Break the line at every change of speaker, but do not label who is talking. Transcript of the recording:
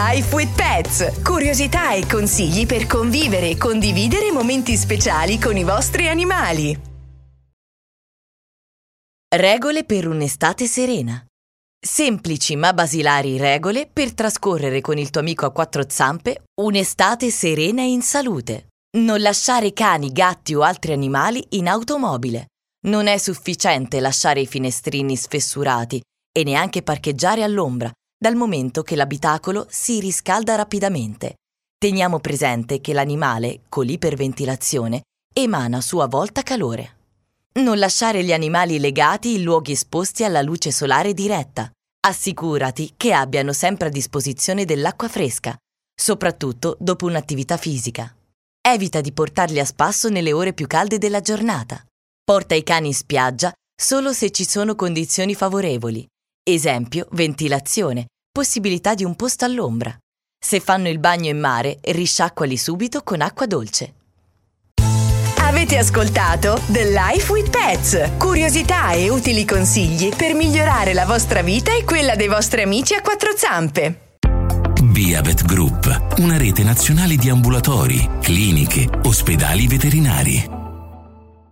Life with Pets. Curiosità e consigli per convivere e condividere momenti speciali con i vostri animali. Regole per un'estate serena. Semplici ma basilari regole per trascorrere con il tuo amico a quattro zampe un'estate serena e in salute. Non lasciare cani, gatti o altri animali in automobile. Non è sufficiente lasciare i finestrini sfessurati e neanche parcheggiare all'ombra, dal momento che l'abitacolo si riscalda rapidamente. Teniamo presente che l'animale, con l'iperventilazione, emana a sua volta calore. Non lasciare gli animali legati in luoghi esposti alla luce solare diretta. Assicurati che abbiano sempre a disposizione dell'acqua fresca, soprattutto dopo un'attività fisica. Evita di portarli a spasso nelle ore più calde della giornata. Porta i cani in spiaggia solo se ci sono condizioni favorevoli. Esempio, ventilazione, possibilità di un posto all'ombra. Se fanno il bagno in mare, risciacquali subito con acqua dolce. Avete ascoltato The Life with Pets. Curiosità e utili consigli per migliorare la vostra vita e quella dei vostri amici a quattro zampe.
Beavet Group, una rete nazionale di ambulatori, cliniche, ospedali veterinari.